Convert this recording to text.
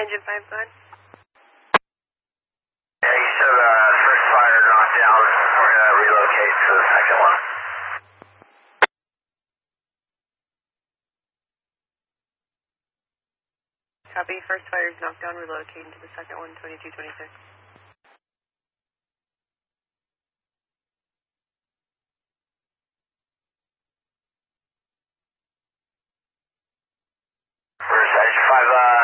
Engine 5, go ahead. Yeah, you said first fire knocked down. We're going to relocate to the second one. Copy. First fire is knocked down. Relocating to the second one, 2226. Where's Engine 5